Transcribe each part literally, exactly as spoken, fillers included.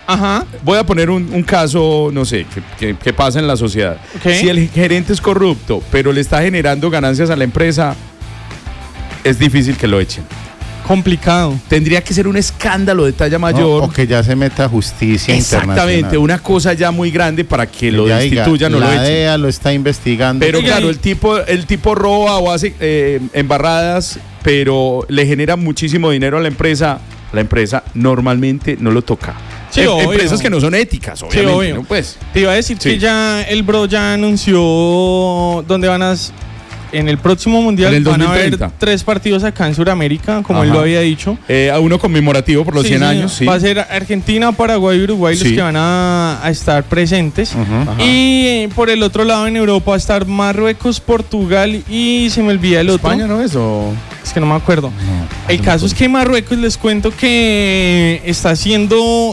Ajá. Voy a poner un, un caso, no sé, que, que, que pasa en la sociedad. Okay. Si el gerente es corrupto, pero le está generando ganancias a la empresa, es difícil que lo echen. Complicado. Tendría que ser un escándalo de talla mayor. O, o que ya se meta a justicia internacional. Exactamente, una cosa ya muy grande para que, que lo destituyan o lo echen. La D E A lo está investigando. Pero claro, el tipo, el tipo roba o hace eh, embarradas, pero le genera muchísimo dinero a la empresa. La empresa normalmente no lo toca. Sí, em, obvio. Empresas que no son éticas, obviamente. Sí, obvio. ¿no? Pues, te iba a decir sí. que ya el bro ya anunció dónde van a... En el próximo mundial en el van a dos mil treinta. haber tres partidos acá en Sudamérica, como Ajá. él lo había dicho. Eh, a uno conmemorativo por los Sí, cien sí, años. Sí. Va a ser Argentina, Paraguay y Uruguay los Sí. que van a, a estar presentes. Uh-huh. Ajá. Y eh, por el otro lado en Europa va a estar Marruecos, Portugal y se me olvida el otro. España, ¿no es? O... Es que no me acuerdo. No, El no caso me es que Marruecos, les cuento que está haciendo...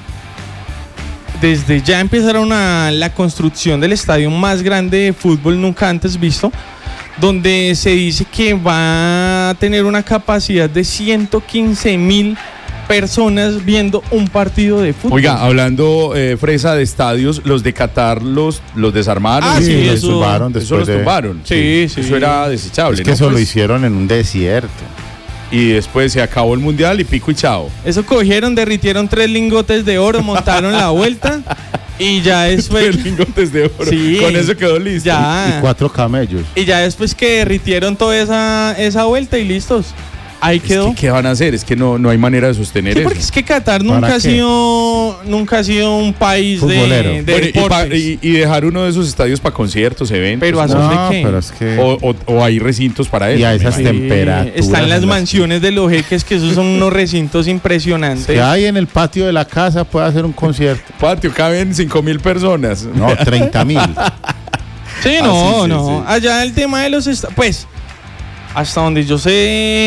Desde ya empezaron a, la construcción del estadio más grande de fútbol nunca antes visto, donde se dice que va a tener una capacidad de ciento quince mil personas viendo un partido de fútbol. Oiga, hablando eh, fresa de estadios, los de Qatar los, los desarmaron. Ah, Sí, sí, lo eso- tumbaron Eso después los de- tumbaron. Sí, sí. Eso era desechable. Es que ¿no? eso lo Pues, hicieron en un desierto. y después se acabó el mundial y pico y chao. Eso cogieron, derritieron tres lingotes de oro, montaron la vuelta y ya después... Tres lingotes de oro. Sí. Con eso quedó listo. Ya. Y cuatro camellos. Y ya después que derritieron toda esa, esa vuelta y listos. Ahí Es quedó. que, ¿qué van a hacer? Es que no, no hay manera de sostener Sí, eso. porque es que Qatar nunca ¿Para ha qué? sido nunca ha sido un país de, Futbolero. de Bueno, y, pa- deportes. y- y dejar uno de esos estadios para conciertos, eventos. Pero a ¿no? son de No, qué? pero es que... o, o- o hay recintos para eso. Y a me esas imagino. temperaturas. Están las en mansiones de los jeques, que esos son unos recintos impresionantes. que hay en el patio de la casa puede hacer un concierto. Patio, caben cinco mil personas. No, treinta mil. Sí, Ah, no, sí, sí, no. sí. Allá el tema de los esta- pues hasta donde yo sé,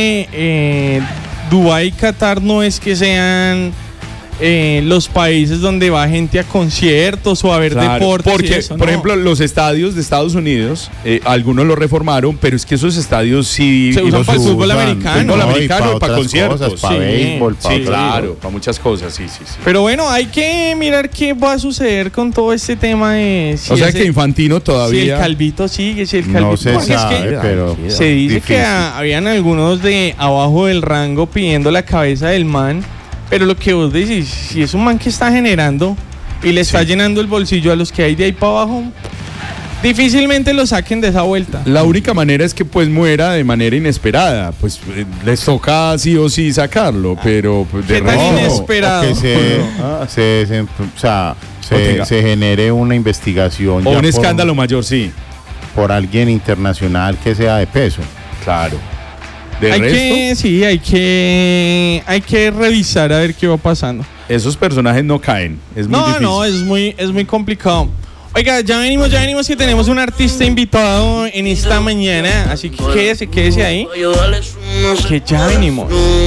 eh, Dubái y Qatar no es que sean eh, los países donde va gente a conciertos o a ver Claro, deportes. y porque, eso, por no. ejemplo, los estadios de Estados Unidos, eh, algunos los reformaron, pero es que esos estadios sí... Se y usan los para el fútbol usan, americano. Fútbol No, y americano para y para otras conciertos. cosas, para Sí, béisbol, para Sí, otras claro, cosas. para muchas cosas, sí, sí, sí. Pero bueno, hay que mirar qué va a suceder con todo este tema de si, o sea ese- que Infantino si el todavía... Calvito sigue, si el Calvito... No se porque es que sabe, pero... se dice difícil. que a- habían algunos de abajo del rango pidiendo la cabeza del man, pero lo que vos decís, si es un man que está generando y le está Sí. llenando el bolsillo a los que hay de ahí para abajo, difícilmente lo saquen de esa vuelta. La única manera es que pues muera de manera inesperada, pues eh, les toca sí o sí sacarlo, pero pues, de ¿Qué tan resto- inesperado? O que se, ah, se, se- o sea, O se, tenga- se genere una investigación O ya un por, escándalo mayor, sí, por alguien internacional que sea de peso. claro. De Hay resto, que, sí, hay que, hay que revisar a ver qué va pasando. esos personajes no caen, es muy No, difícil. no, es muy, es muy complicado. Oiga, ya venimos, ya venimos que tenemos un artista invitado en esta mañana, así que quédese, quédese ahí, que ya venimos.